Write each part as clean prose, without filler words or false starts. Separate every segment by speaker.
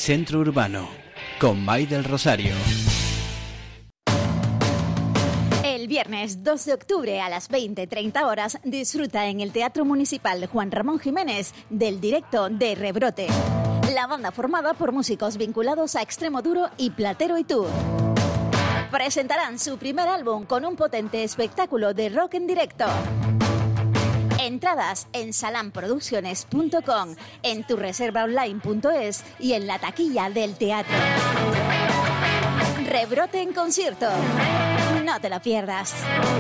Speaker 1: Centro Urbano, con May del Rosario.
Speaker 2: El viernes 2 de octubre a las 20:30 horas disfruta en el Teatro Municipal Juan Ramón Jiménez del directo de Rebrote. La banda formada por músicos vinculados a Extremoduro y Platero y Tour. Presentarán su primer álbum con un potente espectáculo de rock en directo. Entradas en salamproducciones.com, en turreservaonline.es y en la taquilla del teatro. Rebrote en concierto. No te lo pierdas.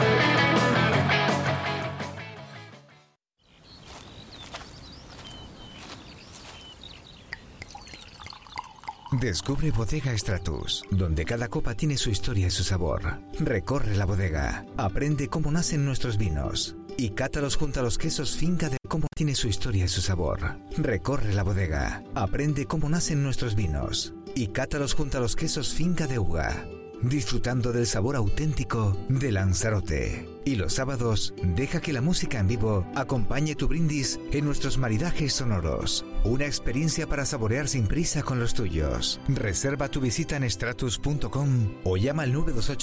Speaker 3: Descubre Bodega Stratus, donde cada copa tiene su historia y su sabor. Recorre la bodega, aprende cómo nacen nuestros vinos y cátalos junto a los quesos Finca de cómo tiene su historia y su sabor. Recorre la bodega, aprende cómo nacen nuestros vinos y cátalos junto a los quesos Finca de Uga, disfrutando del sabor auténtico de Lanzarote. Y los sábados, deja que la música en vivo acompañe tu brindis en nuestros maridajes sonoros. Una experiencia para saborear sin prisa con los tuyos. Reserva tu visita en stratus.com o llama al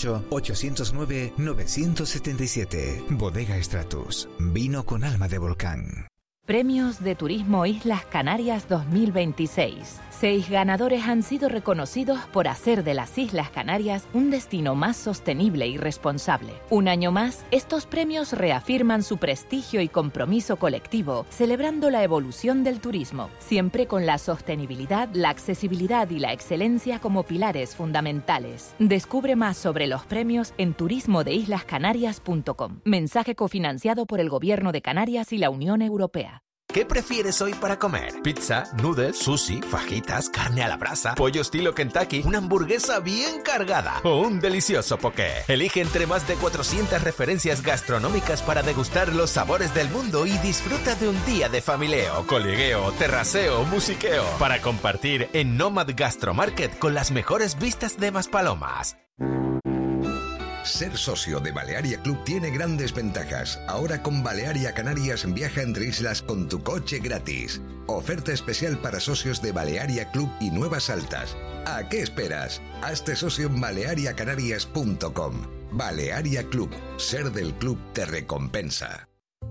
Speaker 3: 928-809-977. Bodega Stratus, vino con alma de volcán.
Speaker 4: Premios de Turismo Islas Canarias 2026. 6 ganadores han sido reconocidos por hacer de las Islas Canarias un destino más sostenible y responsable. Un año más, estos premios reafirman su prestigio y compromiso colectivo, celebrando la evolución del turismo, siempre con la sostenibilidad, la accesibilidad y la excelencia como pilares fundamentales. Descubre más sobre los premios en turismodeislascanarias.com. Mensaje cofinanciado por el Gobierno de Canarias y la Unión Europea.
Speaker 5: ¿Qué prefieres hoy para comer? ¿Pizza, noodles, sushi, fajitas, carne a la brasa, pollo estilo Kentucky, una hamburguesa bien cargada o un delicioso poké? Elige entre más de 400 referencias gastronómicas para degustar los sabores del mundo y disfruta de un día de familieo, coligueo, terraceo, musiqueo para compartir en Nomad Gastromarket con las mejores vistas de Maspalomas.
Speaker 6: Ser socio de Balearia Club tiene grandes ventajas. Ahora con Balearia Canarias viaja entre islas con tu coche gratis. Oferta especial para socios de Balearia Club y Nuevas Altas. ¿A qué esperas? Hazte socio en baleariacanarias.com. Balearia Club. Ser del club te recompensa.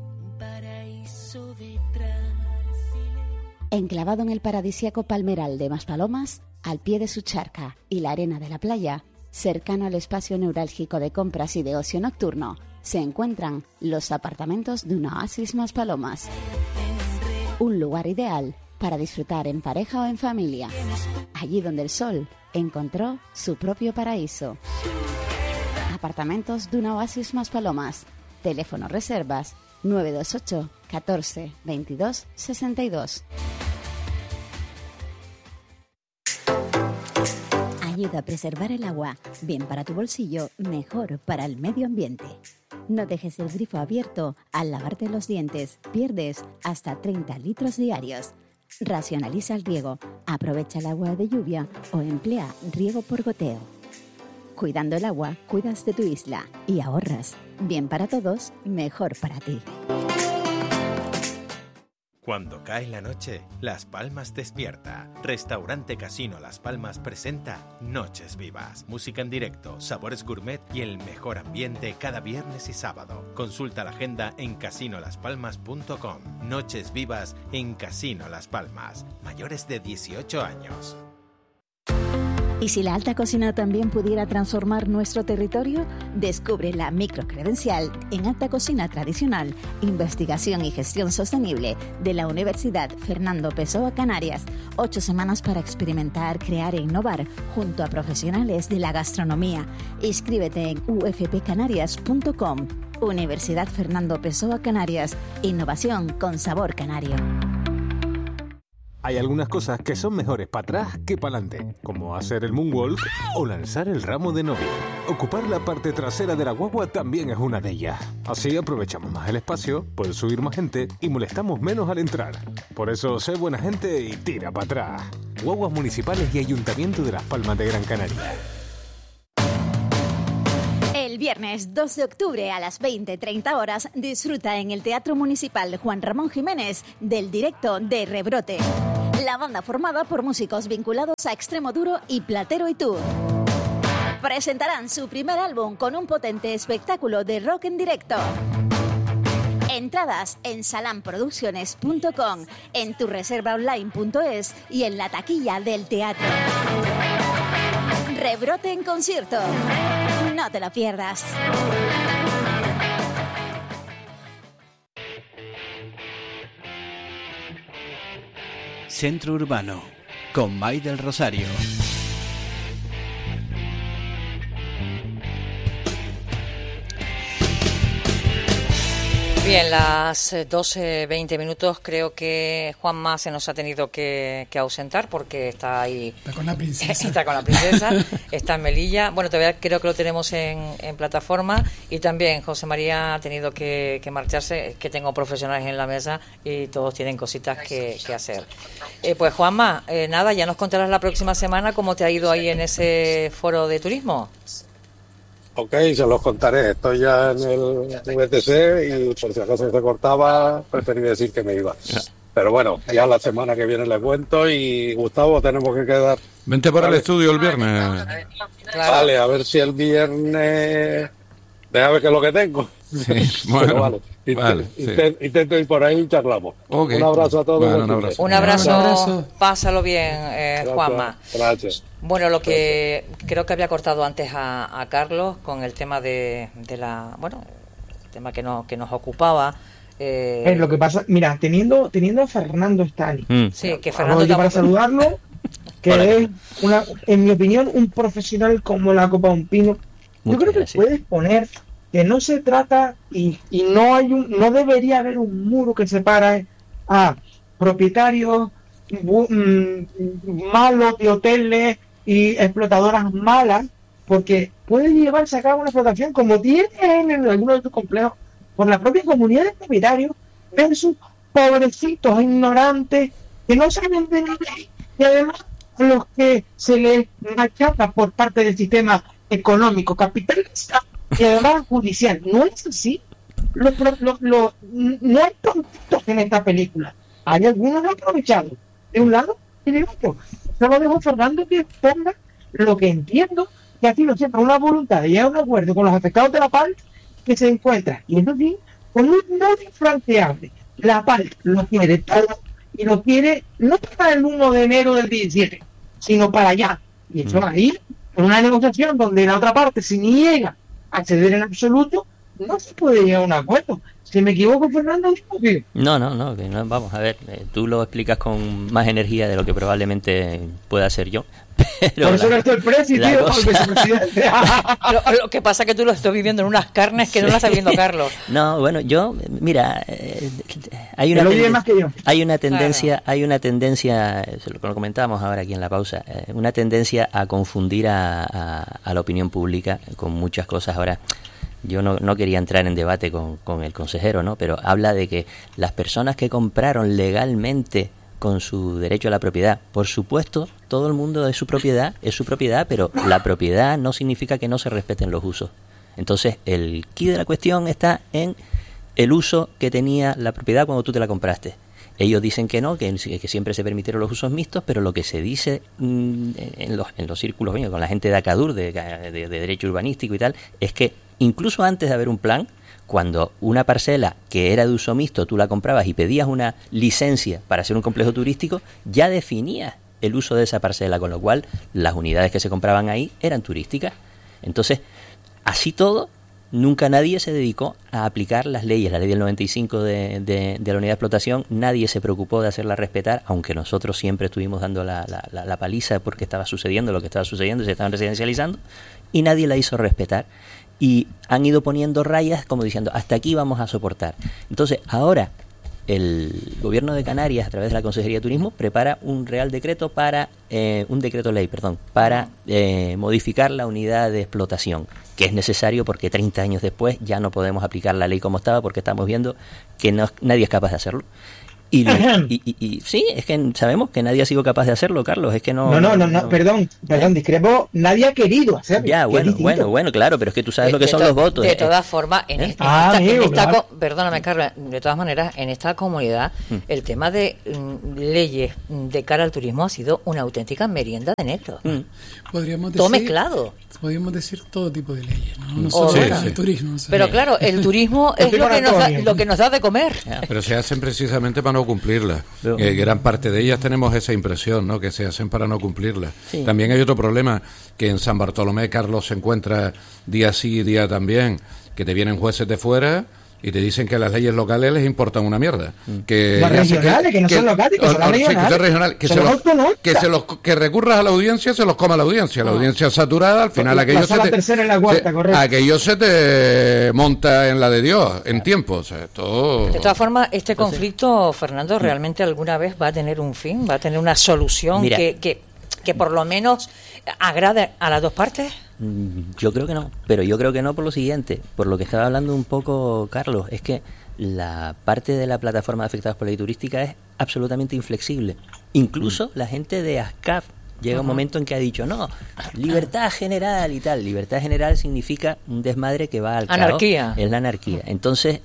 Speaker 2: Enclavado en el paradisíaco Palmeral de Maspalomas, al pie de su charca y la arena de la playa, cercano al espacio neurálgico de compras y de ocio nocturno, se encuentran los apartamentos de un oasis Maspalomas. Un lugar ideal para disfrutar en pareja o en familia. Allí donde el sol encontró su propio paraíso. Apartamentos de un oasis Maspalomas. Teléfono reservas 928 14 22 62. Ayuda a preservar el agua, bien para tu bolsillo, mejor para el medio ambiente. No dejes el grifo abierto al lavarte los dientes, pierdes hasta 30 litros diarios. Racionaliza el riego, aprovecha el agua de lluvia o emplea riego por goteo. Cuidando el agua, cuidas de tu isla y ahorras. Bien para todos, mejor para ti.
Speaker 5: Cuando cae la noche, Las Palmas despierta. Restaurante Casino Las Palmas presenta Noches Vivas. Música en directo, sabores gourmet y el mejor ambiente cada viernes y sábado. Consulta la agenda en casinolaspalmas.com. Noches Vivas en Casino Las Palmas. Mayores de 18 años.
Speaker 2: ¿Y si la alta cocina también pudiera transformar nuestro territorio? Descubre la microcredencial en Alta Cocina Tradicional, Investigación y Gestión Sostenible de la Universidad Fernando Pessoa Canarias. 8 semanas para experimentar, crear e innovar junto a profesionales de la gastronomía. Inscríbete en ufpcanarias.com. Universidad Fernando Pessoa Canarias. Innovación con sabor canario.
Speaker 7: Hay algunas cosas que son mejores para atrás que para adelante, como hacer el moonwalk o lanzar el ramo de novia. Ocupar la parte trasera de la guagua también es una de ellas. Así aprovechamos más el espacio, puede subir más gente y molestamos menos al entrar. Por eso, sé buena gente y tira para atrás. Guaguas Municipales y Ayuntamiento de Las Palmas de Gran Canaria.
Speaker 2: El viernes 2 de octubre a las 20:30 horas disfruta en el Teatro Municipal Juan Ramón Jiménez del directo de Rebrote. la banda formada por músicos vinculados a Extremo Duro y Platero y Tour. Presentarán su primer álbum con un potente espectáculo de rock en directo. Entradas en salamproducciones.com, en turreservaonline.es y en la taquilla del teatro. Rebrote en concierto. No te lo pierdas.
Speaker 1: Centro Urbano, con May del Rosario.
Speaker 8: Bien, las 12:20 minutos. Creo que Juanma se nos ha tenido que ausentar porque está ahí.
Speaker 9: Está con la princesa.
Speaker 8: Está con la princesa, está en Melilla. Bueno, todavía creo que lo tenemos en plataforma. Y también José María ha tenido que marcharse. Es que tengo profesionales en la mesa y todos tienen cositas que hacer. Pues Juanma, nada, ya nos contarás la próxima semana cómo te ha ido ahí en ese foro de turismo.
Speaker 10: Ok, se los contaré. Estoy ya en el VTC y por si acaso se cortaba, preferí decir que me iba. Pero bueno, ya la semana que viene les cuento y Gustavo, tenemos que quedar.
Speaker 11: Vente para el estudio el viernes.
Speaker 8: Claro.
Speaker 10: Vale, a ver si el viernes... Deja ver qué es lo que tengo.
Speaker 11: Sí, bueno,
Speaker 10: vale.
Speaker 11: sí.
Speaker 10: Intento ir por ahí y charlamos.
Speaker 11: Okay.
Speaker 10: Un abrazo a todos.
Speaker 11: Bueno,
Speaker 8: Un abrazo. Pásalo bien, Juanma.
Speaker 10: Gracias.
Speaker 8: Bueno, lo que creo que había cortado antes a Carlos con el tema de la, bueno, el tema que nos ocupaba.
Speaker 9: Lo que pasa, mira, teniendo a Fernando Stani,
Speaker 8: sí, que Fernando
Speaker 9: yo para saludarlo, que
Speaker 12: Hola.
Speaker 9: es en mi opinión, un profesional como la copa de un pino. Yo creo que puedes poner que no se trata y no debería haber un muro que separe a propietarios malos de hoteles y explotadoras malas, porque puede llevarse a cabo una explotación como tiene en algunos de sus complejos por la propia comunidad de propietarios versus pobrecitos ignorantes que no saben de nada y además a los que se les machaca por parte del sistema económico capitalista y además judicial. No es así. No hay tontitos en esta película. Hay algunos aprovechados de un lado y de otro. Solo dejo a Fernando que ponga lo que entiendo que ha sido siempre una voluntad de llegar a un acuerdo con los afectados de la PAL que se encuentra, y eso sí, con un no infranqueable. La PAL lo quiere todo y lo quiere no para el 1 de enero del 17, sino para allá. Y eso va a ir en una negociación donde la otra parte se niega a ceder en absoluto, no se puede llegar a un acuerdo. Si me equivoco, Fernando,
Speaker 12: No, vamos a ver, tú lo explicas con más energía de lo que probablemente pueda hacer yo. Pero
Speaker 9: por eso no estoy presidente, tío, vicepresidente.
Speaker 8: Lo que pasa es que tú lo estás viviendo en unas carnes que no las está viendo Carlos.
Speaker 12: No, bueno, yo, mira, hay una tendencia, lo comentábamos ahora aquí en la pausa, una tendencia a confundir a la opinión pública con muchas cosas. Ahora, yo no quería entrar en debate con el consejero, ¿no? Pero habla de que las personas que compraron legalmente con su derecho a la propiedad, por supuesto, todo el mundo es su propiedad, pero la propiedad no significa que no se respeten los usos. Entonces, el quid de la cuestión está en el uso que tenía la propiedad cuando tú te la compraste. Ellos dicen que no, que siempre se permitieron los usos mixtos, pero lo que se dice en los círculos, con la gente de ACADUR, de derecho urbanístico y tal, es que incluso antes de haber un plan, cuando una parcela que era de uso mixto tú la comprabas y pedías una licencia para hacer un complejo turístico, ya definías el uso de esa parcela, con lo cual las unidades que se compraban ahí eran turísticas. Entonces, así todo, nunca nadie se dedicó a aplicar las leyes, la ley del 95 de la unidad de explotación, nadie se preocupó de hacerla respetar, aunque nosotros siempre estuvimos dando la paliza porque estaba sucediendo lo que estaba sucediendo, se estaban residencializando, y nadie la hizo respetar. Y han ido poniendo rayas como diciendo, hasta aquí vamos a soportar. Entonces, ahora el gobierno de Canarias, a través de la Consejería de Turismo, prepara un decreto ley para modificar la unidad de explotación, que es necesario porque 30 años después ya no podemos aplicar la ley como estaba, porque estamos viendo que nadie es capaz de hacerlo. Y sí, es que sabemos que nadie ha sido capaz de hacerlo, Carlos. Es que no,
Speaker 9: perdón, discrepo. Nadie ha querido hacerlo.
Speaker 12: Ya, bueno, claro, pero es que tú sabes lo que son los votos.
Speaker 8: De todas formas, perdóname, Carlos, de todas maneras, en esta comunidad, el tema de leyes de cara al turismo ha sido una auténtica merienda de negros.
Speaker 13: Podríamos decir,
Speaker 8: todo mezclado.
Speaker 13: Podríamos decir todo tipo de leyes, ¿no? Solo el turismo.
Speaker 8: Pero claro, el turismo es lo que nos da de comer.
Speaker 11: Pero se hacen precisamente para no cumplirlas. Gran parte de ellas tenemos esa impresión, ¿no? Que se hacen para no cumplirlas. Sí. También hay otro problema, que en San Bartolomé, Carlos, se encuentra día sí y día también, que te vienen jueces de fuera y te dicen que las leyes locales les importan una mierda. Que
Speaker 9: las regionales, que no son locales, que son
Speaker 11: regionales. Que recurras a la audiencia, se los coma la audiencia. La audiencia saturada, al final aquello se te monta en la de Dios, en tiempo. O sea, todo...
Speaker 8: De todas formas, este conflicto, Fernando, ¿realmente alguna vez va a tener un fin? ¿Va a tener una solución que por lo menos agrade a las dos partes?
Speaker 12: Yo creo que no, pero yo creo que no por lo siguiente, por lo que estaba hablando un poco Carlos, es que la parte de la plataforma de afectados por ley turística es absolutamente inflexible. Incluso la gente de ASCAF llega un momento en que ha dicho, no, libertad general y tal. Libertad general significa un desmadre que va al caos.
Speaker 8: Anarquía.
Speaker 12: Es la anarquía. Entonces,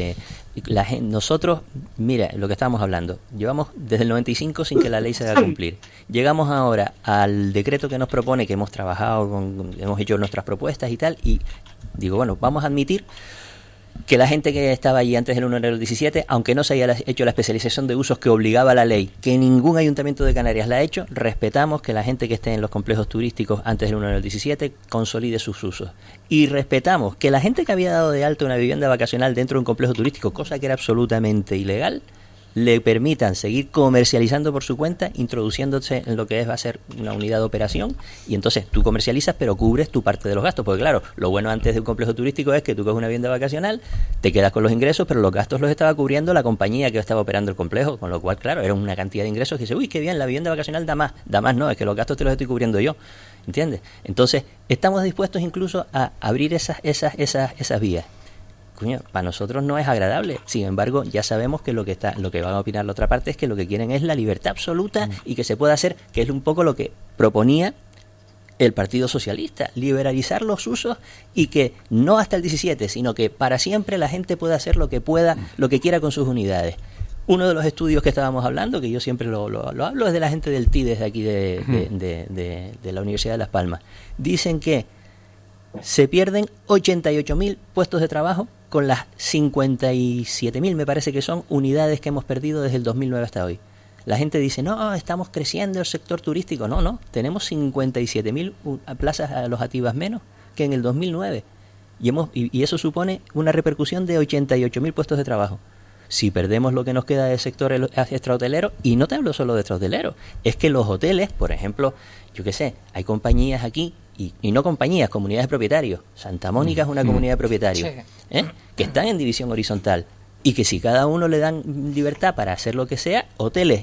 Speaker 12: nosotros, mira, lo que estábamos hablando, llevamos desde el 95 sin que la ley se haga cumplir. Llegamos ahora al decreto que nos propone, que hemos trabajado, hemos hecho nuestras propuestas y tal, y digo, bueno, vamos a admitir que la gente que estaba allí antes del 1 de enero del 17, aunque no se haya hecho la especialización de usos que obligaba la ley, que ningún ayuntamiento de Canarias la ha hecho, respetamos que la gente que esté en los complejos turísticos antes del 1 de enero del 17 consolide sus usos. Y respetamos que la gente que había dado de alta una vivienda vacacional dentro de un complejo turístico, cosa que era absolutamente ilegal, le permitan seguir comercializando por su cuenta, introduciéndose en lo que va a ser una unidad de operación, y entonces tú comercializas pero cubres tu parte de los gastos, porque claro, lo bueno antes de un complejo turístico es que tú coges una vivienda vacacional, te quedas con los ingresos, pero los gastos los estaba cubriendo la compañía que estaba operando el complejo, con lo cual claro, era una cantidad de ingresos que dice, uy, qué bien, la vivienda vacacional da más no, es que los gastos te los estoy cubriendo yo, ¿entiendes? Entonces, estamos dispuestos incluso a abrir esas vías. Coño, para nosotros no es agradable. Sin embargo, ya sabemos que lo que van a opinar la otra parte es que lo que quieren es la libertad absoluta y que se pueda hacer, que es un poco lo que proponía el Partido Socialista, liberalizar los usos y que no hasta el 17, sino que para siempre la gente pueda hacer lo que quiera con sus unidades. Uno de los estudios que estábamos hablando, que yo siempre lo hablo, es de la gente del TIDES de aquí de la Universidad de Las Palmas. Dicen que se pierden 88.000 puestos de trabajo con las 57.000, me parece que son, unidades que hemos perdido desde el 2009 hasta hoy. La gente dice, no, estamos creciendo el sector turístico. No, tenemos 57.000 plazas alojativas menos que en el 2009. Y eso supone una repercusión de 88.000 puestos de trabajo. Si perdemos lo que nos queda del sector extrahotelero, y no te hablo solo de extrahotelero, es que los hoteles, por ejemplo, yo qué sé, hay compañías aquí, y no compañías, comunidades de propietarios. Santa Mónica es una comunidad de propietarios, que están en división horizontal, y que si cada uno le dan libertad para hacer lo que sea, hoteles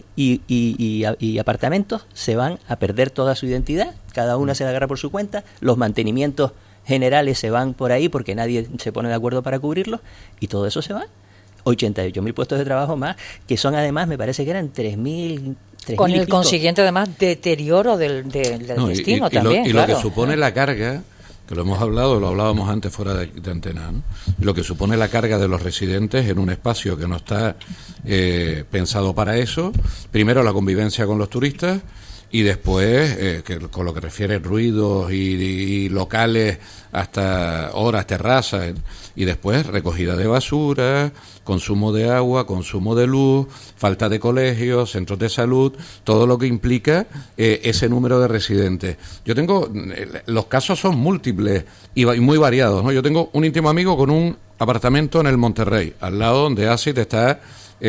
Speaker 12: y apartamentos se van a perder toda su identidad, cada una se la agarra por su cuenta, los mantenimientos generales se van por ahí porque nadie se pone de acuerdo para cubrirlos, y todo eso se va. 88.000 puestos de trabajo más, que son además, me parece que eran 3.000
Speaker 8: con el consiguiente además deterioro del destino también.
Speaker 11: Y lo que supone la carga, que lo hemos hablado, lo hablábamos antes fuera de antena, ¿no? Lo que supone la carga de los residentes en un espacio que no está pensado para eso, primero la convivencia con los turistas, y después, con lo que refiere ruidos y locales hasta horas, terrazas, y después recogida de basura, consumo de agua, consumo de luz, falta de colegios, centros de salud, todo lo que implica ese número de residentes. Los casos son múltiples y muy variados, ¿no? Yo tengo un íntimo amigo con un apartamento en el Monterrey, al lado donde ASIT está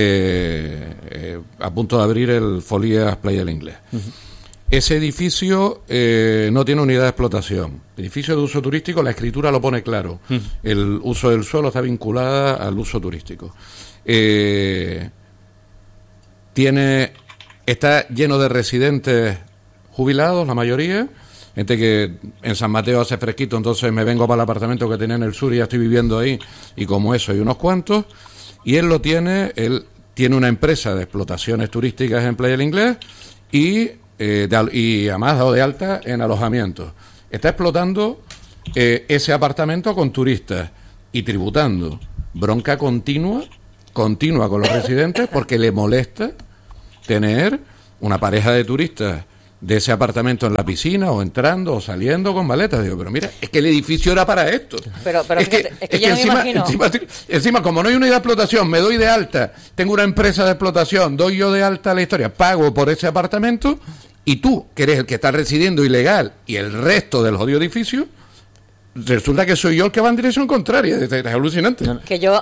Speaker 11: a punto de abrir el Folías Playa del Inglés. Ese edificio no tiene unidad de explotación. Edificio de uso turístico, la escritura lo pone claro. El uso del suelo está vinculada al uso turístico. Está lleno de residentes jubilados, la mayoría. Gente que en San Mateo hace fresquito, entonces me vengo para el apartamento que tenía en el sur y ya estoy viviendo ahí. Y como eso hay unos cuantos. Y él tiene una empresa de explotaciones turísticas en Playa del Inglés y además dado de alta en alojamientos. Está explotando ese apartamento con turistas y tributando. Bronca continua con los residentes porque le molesta tener una pareja de turistas de ese apartamento en la piscina o entrando o saliendo con maletas. Digo, pero mira, es que el edificio era para esto.
Speaker 8: Pero es que yo no me imagino.
Speaker 11: Encima, como no hay unidad de explotación, me doy de alta, tengo una empresa de explotación, doy yo de alta la historia, pago por ese apartamento y tú, que eres el que está residiendo ilegal y el resto del jodido edificio, resulta que soy yo el que va en dirección contraria. Es alucinante.
Speaker 8: Que yo,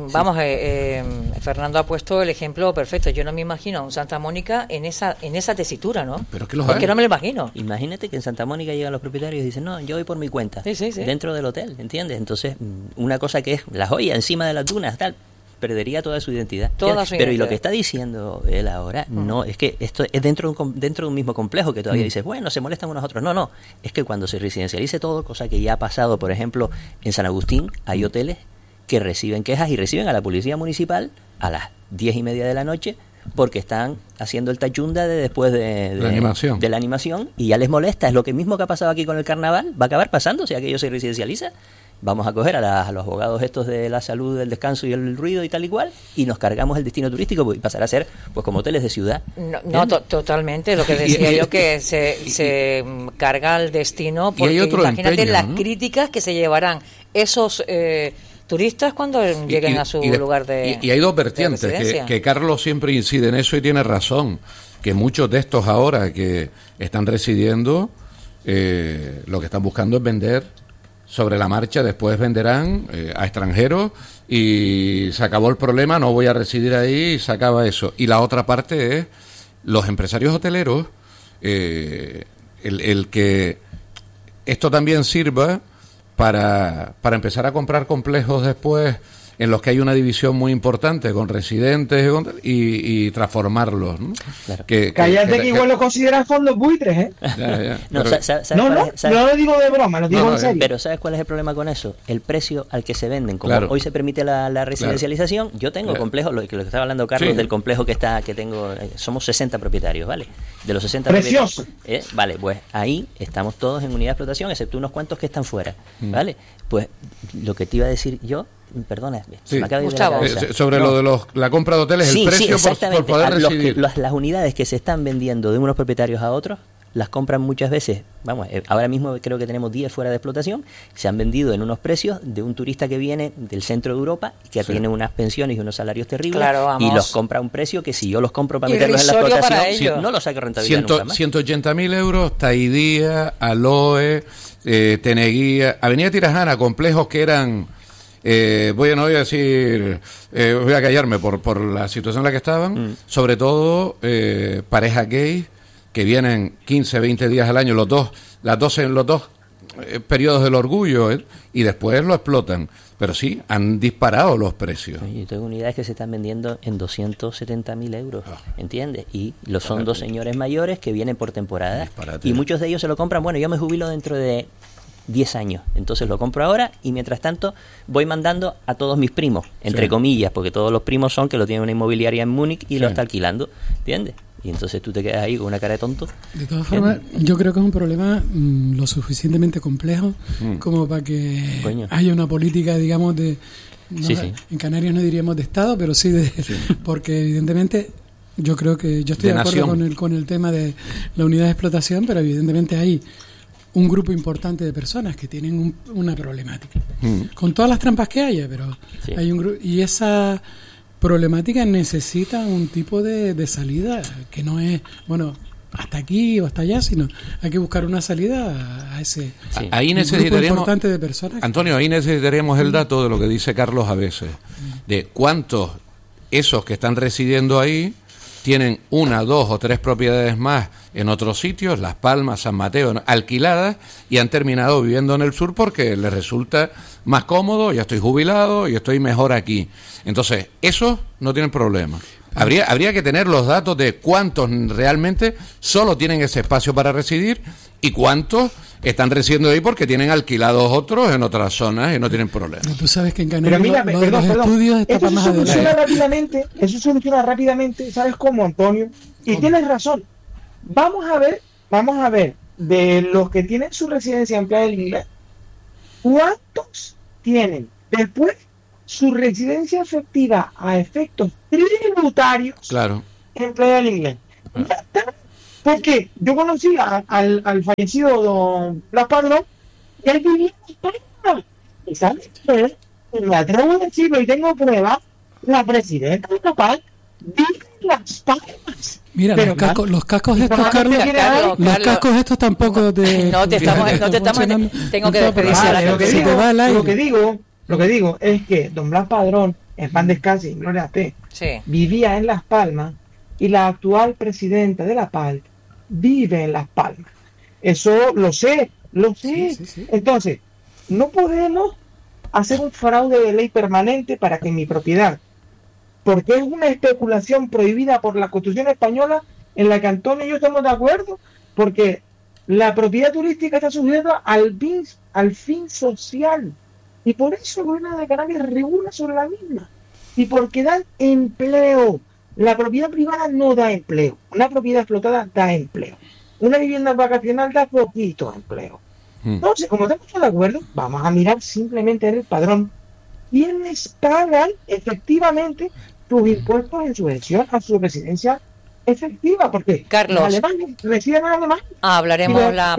Speaker 8: Fernando ha puesto el ejemplo perfecto. Yo no me imagino a un Santa Mónica en esa tesitura, ¿no?
Speaker 11: Pero que
Speaker 8: Porque no me lo imagino.
Speaker 12: Imagínate que en Santa Mónica llegan los propietarios y dicen, no, yo voy por mi cuenta.
Speaker 8: Sí.
Speaker 12: Dentro del hotel, ¿entiendes? Entonces, una cosa que es la joya encima de las dunas, tal, perdería toda su identidad. Pero y lo que está diciendo él ahora, no, es que esto es dentro de un mismo complejo que todavía dices, bueno, se molestan unos a otros. No, es que cuando se residencialice todo, cosa que ya ha pasado, por ejemplo, en San Agustín, hay hoteles que reciben quejas y reciben a la policía municipal a las 10:30 de la noche porque están haciendo el tachunda después de la animación y ya les molesta. Es lo que mismo que ha pasado aquí con el carnaval, va a acabar pasando si aquello se residencializa. Vamos a coger a los abogados estos de la salud, del descanso y el ruido y tal y cual, y nos cargamos el destino turístico y pasará a ser pues como hoteles de ciudad.
Speaker 8: Totalmente, lo que decía yo, que se carga el destino, porque imagínate las críticas que se llevarán esos turistas cuando lleguen a su lugar de
Speaker 11: y hay dos vertientes, que Carlos siempre incide en eso y tiene razón, que muchos de estos ahora que están residiendo, lo que están buscando es vender sobre la marcha, después venderán a extranjeros y se acabó el problema, no voy a residir ahí y se acaba eso. Y la otra parte es los empresarios hoteleros, el que esto también sirva para empezar a comprar complejos después en los que hay una división muy importante con residentes y transformarlos, ¿no?
Speaker 9: Claro. Cállate que igual lo consideran fondos buitres, ¿eh? No lo digo de broma, lo digo en serio.
Speaker 12: Pero ¿sabes cuál es el problema con eso? El precio al que se venden. Como hoy se permite la residencialización, yo tengo complejos, lo que estaba hablando Carlos, del complejo que tengo, somos 60 propietarios, ¿vale? De los 60
Speaker 9: ¡precioso!
Speaker 12: Vale, pues ahí estamos todos en unidad de explotación, excepto unos cuantos que están fuera, ¿vale? Pues lo que te iba a decir yo, perdona, se me acaba de ir de la cabeza.
Speaker 11: Sobre lo de la compra de hoteles, el precio por poder residir.
Speaker 12: Las unidades que se están vendiendo de unos propietarios a otros, las compran muchas veces, ahora mismo creo que tenemos 10 fuera de explotación, se han vendido en unos precios de un turista que viene del centro de Europa, que tiene unas pensiones y unos salarios terribles, y los compra a un precio que si yo los compro para meterlos en la explotación, no los saco rentabilidad nunca más.
Speaker 11: 180.000 euros, Taidía, Aloe, Teneguía, Avenida Tirajana, complejos que eran... voy a decir, voy a callarme por la situación en la que estaban, sobre todo parejas gay que vienen 15, 20 días al año, los dos periodos del orgullo, y después lo explotan. Pero sí, han disparado los precios.
Speaker 12: Yo tengo unidades que se están vendiendo en 270.000 euros, ¿entiendes? Y son dos señores mayores que vienen por temporada, y muchos de ellos se lo compran, yo me jubilo dentro de 10 años, entonces lo compro ahora y mientras tanto voy mandando a todos mis primos, entre comillas, porque todos los primos son que lo tiene una inmobiliaria en Múnich y lo está alquilando, ¿entiendes? Y entonces tú te quedas ahí con una cara de tonto.
Speaker 13: De todas formas, yo creo que es un problema lo suficientemente complejo como para que haya una política, digamos, de... En Canarias no diríamos de Estado, pero porque evidentemente... Yo creo que yo estoy de acuerdo con el tema de la unidad de explotación, pero evidentemente hay un grupo importante de personas que tienen una problemática. Con todas las trampas que haya, pero hay un grupo... Y esa problemática necesita un tipo de salida que no es, hasta aquí o hasta allá, sino hay que buscar una salida a ese grupo importante de personas.
Speaker 11: Antonio, ahí necesitaríamos el dato de lo que dice Carlos a veces, de cuántos esos que están residiendo ahí tienen 1, 2 o 3 propiedades más en otros sitios, Las Palmas, San Mateo, alquiladas, y han terminado viviendo en el sur porque les resulta más cómodo, ya estoy jubilado y estoy mejor aquí. Entonces, esos no tienen problema. Habría que tener los datos de cuántos realmente solo tienen ese espacio para residir ¿Y cuántos están residiendo ahí porque tienen alquilados otros en otras zonas y no tienen problemas?
Speaker 13: Tú sabes que en Canarias los estudios está para más
Speaker 9: adelante. Eso soluciona rápidamente, ¿sabes cómo, Antonio? Y tienes razón. Vamos a ver, de los que tienen su residencia en Playa del Inglés, ¿cuántos tienen después su residencia efectiva a efectos tributarios en Playa del Inglés? Ya está. Porque yo conocí al fallecido don Blas Padrón y él vivía en España. ¿Y sabes qué? Me atrevo a decirlo y tengo pruebas. La presidenta de Capaz vive en Las Palmas.
Speaker 13: Mira, los cascos estos, Carlos, los cascos estos tampoco te...
Speaker 8: No te estamos... Tengo que despedirse.
Speaker 9: Lo que digo es que don Blas Padrón, en pan descanse y gloria a P, vivía en Las Palmas y la actual presidenta de La Pal vive en Las Palmas. Eso lo sé. Sí. Entonces, no podemos hacer un fraude de ley permanente para que mi propiedad, porque es una especulación prohibida por la Constitución española en la que Antonio y yo estamos de acuerdo, porque la propiedad turística está sujeta al fin social y por eso el gobierno de Canarias regula sobre la misma y porque dan empleo. La propiedad privada no da empleo. Una propiedad explotada da empleo. Una vivienda vacacional da poquito empleo. Entonces, como estamos de acuerdo, vamos a mirar simplemente en el padrón quiénes pagan efectivamente sus impuestos en subvención a su residencia efectiva, porque
Speaker 8: Carlos,
Speaker 9: los alemanes residen en Alemania.
Speaker 8: Hablaremos la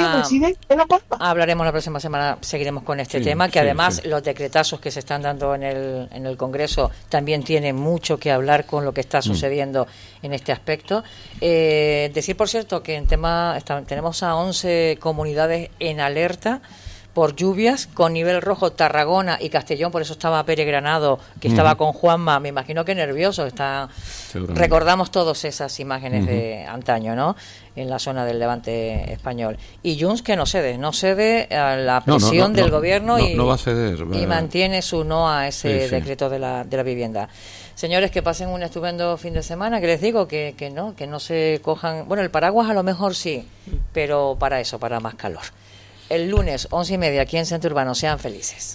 Speaker 9: próxima
Speaker 8: semana, seguiremos con este tema, que además los decretazos que se están dando en el Congreso también tienen mucho que hablar con lo que está sucediendo en este aspecto. Decir, por cierto, que tenemos a 11 comunidades en alerta por lluvias, con nivel rojo Tarragona y Castellón, por eso estaba Pere Granado, que estaba con Juanma, me imagino que nervioso, recordamos todas esas imágenes de antaño, ¿no?, en la zona del Levante español. Y Junts que no cede a la presión del gobierno
Speaker 11: no va a ceder,
Speaker 8: y mantiene su no a ese decreto de la vivienda. Señores, que pasen un estupendo fin de semana, que les digo que no se cojan, bueno, el paraguas a lo mejor sí, pero para más calor. El lunes, 11:30, aquí en Centro Urbano. Sean felices.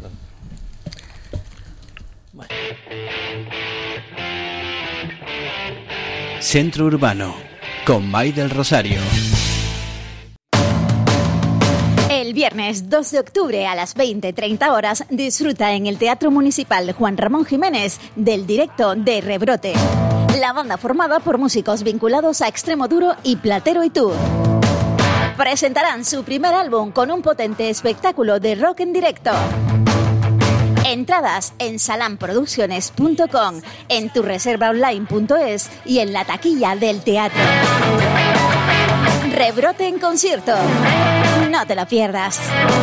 Speaker 1: Bueno. Centro Urbano, con May del Rosario.
Speaker 2: El viernes 2 de octubre a las 20:30 horas disfruta en el Teatro Municipal Juan Ramón Jiménez del directo de Rebrote. La banda formada por músicos vinculados a Extremo Duro y Platero y Tour. Presentarán su primer álbum con un potente espectáculo de rock en directo. Entradas en salamproducciones.com, en turreservaonline.es y en la taquilla del teatro. Rebrote en concierto. No te lo pierdas.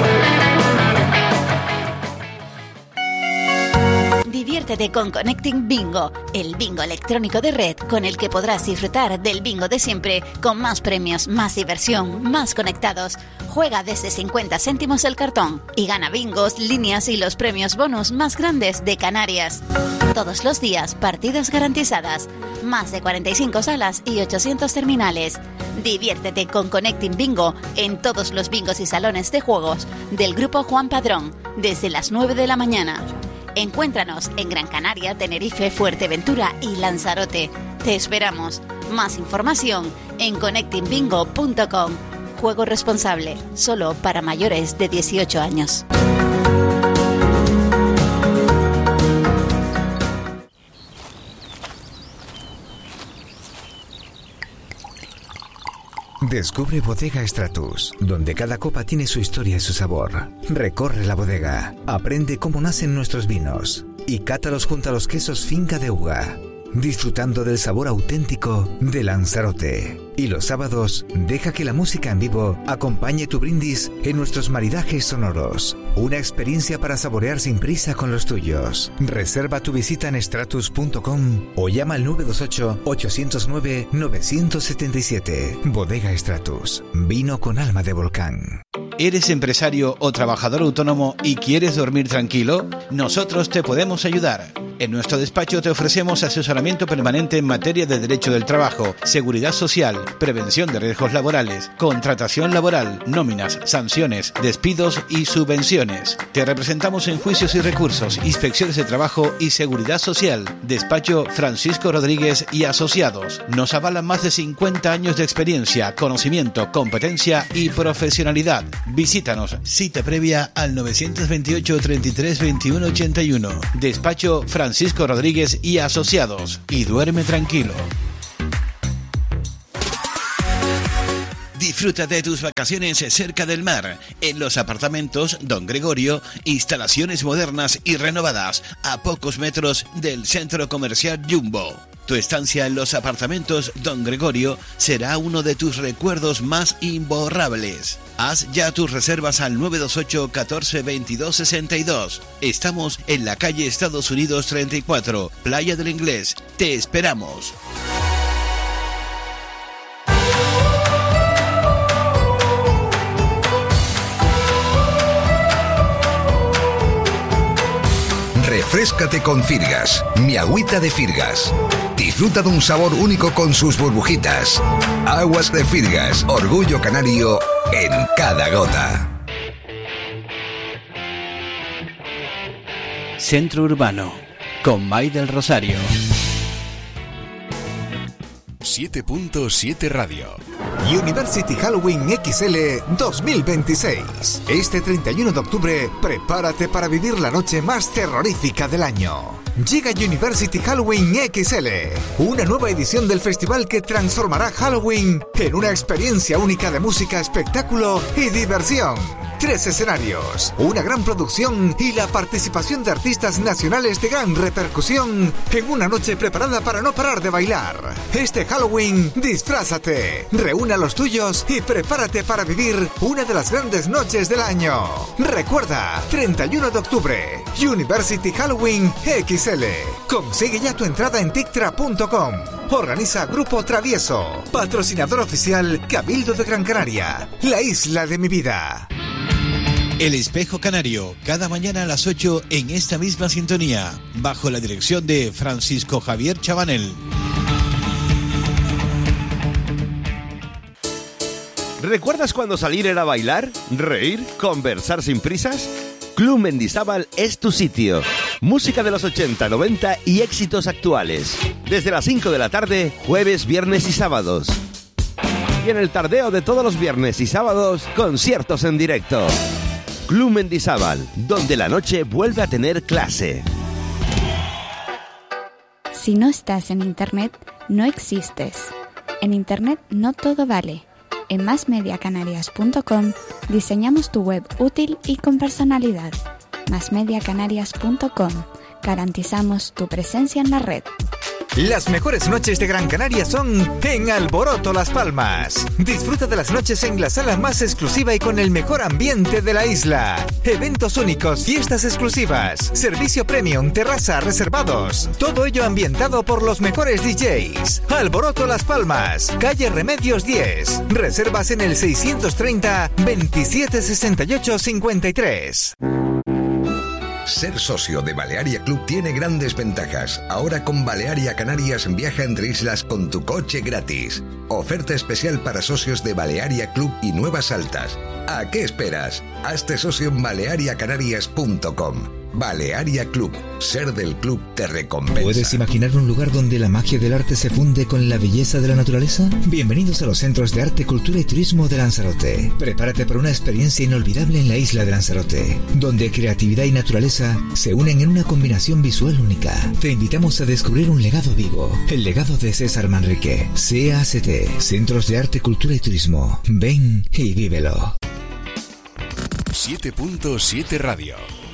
Speaker 2: Diviértete con Connecting Bingo, el bingo electrónico de red con el que podrás disfrutar del bingo de siempre, con más premios, más diversión, más conectados. Juega desde 50 céntimos el cartón y gana bingos, líneas y los premios bonus más grandes de Canarias. Todos los días, partidas garantizadas, más de 45 salas y 800 terminales. Diviértete con Connecting Bingo en todos los bingos y salones de juegos del Grupo Juan Padrón, desde las 9 de la mañana. Encuéntranos en Gran Canaria, Tenerife, Fuerteventura y Lanzarote. Te esperamos. Más información en connectingbingo.com. Juego responsable, solo para mayores de 18 años.
Speaker 3: Descubre Bodega Stratus, donde cada copa tiene su historia y su sabor. Recorre la bodega, aprende cómo nacen nuestros vinos y cátalos junto a los quesos Finca de Uga, disfrutando del sabor auténtico de Lanzarote. Y los sábados, deja que la música en vivo acompañe tu brindis en nuestros maridajes sonoros. Una experiencia para saborear sin prisa con los tuyos. Reserva tu visita en stratus.com o llama al 928-809-977. Bodega Stratus, vino con alma de volcán.
Speaker 1: ¿Eres empresario o trabajador autónomo y quieres dormir tranquilo? Nosotros te podemos ayudar. En nuestro despacho te ofrecemos asesoramiento permanente en materia de derecho del trabajo, seguridad social, prevención de riesgos laborales, contratación laboral, nóminas, sanciones, despidos y subvenciones. Te representamos en juicios y recursos, inspecciones de trabajo y seguridad social. Despacho Francisco Rodríguez y Asociados. Nos avalan más de 50 años de experiencia, conocimiento, competencia y profesionalidad. Visítanos, cita previa al 928 33 21 81. Despacho Francisco Rodríguez y Asociados. Y duerme tranquilo. Disfruta de tus vacaciones cerca del mar, en los apartamentos Don Gregorio, instalaciones modernas y renovadas, a pocos metros del centro comercial Jumbo. Tu estancia en los apartamentos Don Gregorio será uno de tus recuerdos más imborrables. Haz ya tus reservas al 928 14 22 62. Estamos en la calle Estados Unidos 34, Playa del Inglés. Te esperamos.
Speaker 6: Refréscate con Firgas, mi agüita de Firgas. Disfruta de un sabor único con sus burbujitas. Aguas de Firgas, orgullo canario en cada gota.
Speaker 1: Centro Urbano, con May del Rosario.
Speaker 14: 7.7 Radio.
Speaker 3: University Halloween XL 2026. Este 31 de octubre, prepárate para vivir la noche más terrorífica del año. Llega University Halloween XL, una nueva edición del festival que transformará Halloween en una experiencia única de música, espectáculo y diversión. 3 escenarios, una gran producción y la participación de artistas nacionales de gran repercusión en una noche preparada para no parar de bailar. Este Halloween, disfrázate, reúne a los tuyos y prepárate para vivir una de las grandes noches del año. Recuerda, 31 de octubre, University Halloween XL. Consigue ya tu entrada en tictra.com. Organiza Grupo Travieso, patrocinador oficial Cabildo de Gran Canaria, la isla de mi vida.
Speaker 1: El Espejo Canario, cada mañana a las 8 en esta misma sintonía, bajo la dirección de Francisco Javier Chabanel.
Speaker 15: ¿Recuerdas cuando salir era bailar, reír, conversar sin prisas? Club Mendizábal es tu sitio. Música de los 80, 90 y éxitos actuales. Desde las 5 de la tarde, jueves, viernes y sábados. Y en el tardeo de todos los viernes y sábados, conciertos en directo. Club Mendizábal, donde la noche vuelve a tener clase.
Speaker 16: Si no estás en Internet, no existes. En Internet no todo vale. En masmediacanarias.com diseñamos tu web útil y con personalidad. masmediacanarias.com. Garantizamos tu presencia en la red.
Speaker 3: Las mejores noches de Gran Canaria son en Alboroto Las Palmas. Disfruta de las noches en la sala más exclusiva y con el mejor ambiente de la isla. Eventos únicos, fiestas exclusivas, servicio premium, terraza, reservados. Todo ello ambientado por los mejores DJs. Alboroto Las Palmas, calle Remedios 10. Reservas en el 630 27 68 53.
Speaker 6: Ser socio de Balearia Club tiene grandes ventajas. Ahora con Balearia Canarias viaja entre islas con tu coche gratis. Oferta especial para socios de Balearia Club y Nuevas Altas. ¿A qué esperas? Hazte socio en baleariacanarias.com. Balearia Club. Ser del club te recompensa.
Speaker 3: ¿Puedes imaginar un lugar donde la magia del arte se funde con la belleza de la naturaleza? Bienvenidos a los Centros de Arte, Cultura y Turismo de Lanzarote. Prepárate para una experiencia inolvidable en la isla de Lanzarote, donde creatividad y naturaleza se unen en una combinación visual única. Te invitamos a descubrir un legado vivo, el legado de César Manrique. CACT, Centros de Arte, Cultura y Turismo. Ven y vívelo.
Speaker 14: 7.7 Radio.